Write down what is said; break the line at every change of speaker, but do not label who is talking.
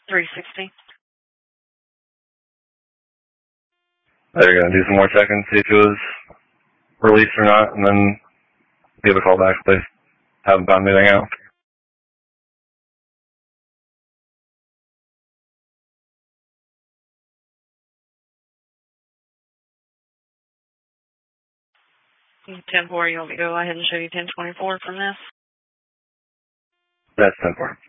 360.
There you go. Do some more checking, see if it was released or not, and then give a call back if they haven't found anything out.
$10-4, you want me to go ahead and show you $10-24 from this?
That's 10-4.